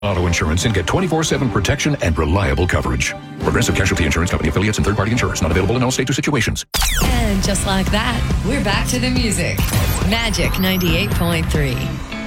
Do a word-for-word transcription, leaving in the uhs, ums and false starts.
Auto insurance and get twenty-four seven protection and reliable coverage. Progressive Casualty Insurance Company affiliates and third-party insurers. Not available in all states or situations. And just like that, we're back to the music. Magic ninety-eight point three.